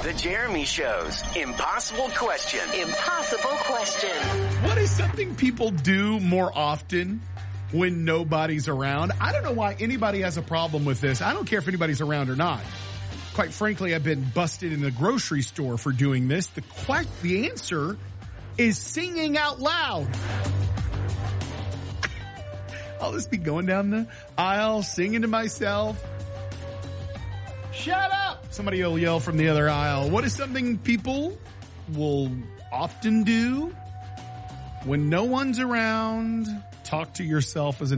The Jeremy Show's Impossible Question. Impossible question. What is something people do more often when nobody's around? I don't know why anybody has a problem with this. I don't care if anybody's around or not. Quite frankly, I've been busted in the grocery store for doing this. The answer is singing out loud. I'll just be going down the aisle, singing to myself. Shut up! Somebody will yell from the other aisle. What is something people will often do when no one's around? Talk to yourself as an